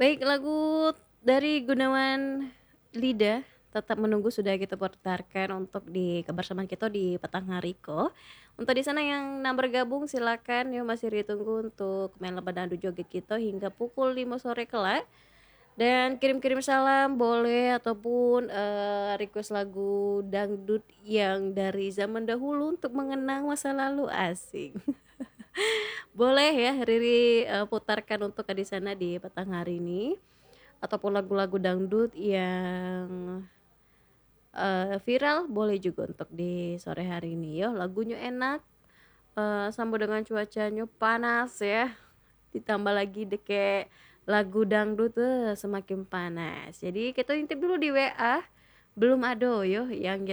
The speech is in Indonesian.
Baik, lagu dari Gunawan Lida Tetap Menunggu sudah kita putarkan untuk di kebersamaan kita di petang hari ko. Untuk di sana yang bergabung silakan ya, masih ditunggu untuk main lepas dandu joget kita hingga pukul 5 sore kelak. Dan kirim-kirim salam boleh ataupun request lagu dangdut yang dari zaman dahulu untuk mengenang masa lalu, asing. Boleh ya Riri putarkan untuk di sana di petang hari ini, ataupun lagu-lagu dangdut yang viral boleh juga untuk di sore hari ini yo. Lagunya enak, sambut dengan cuacanya panas ya, ditambah lagi deke lagu dangdut semakin panas. Jadi kita intip dulu di WA, belum ada yo yang